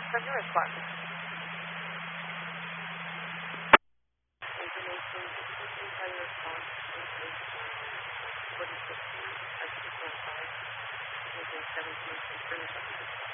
From your response. Information, please tell your response. What is 46, 5, 17, 17,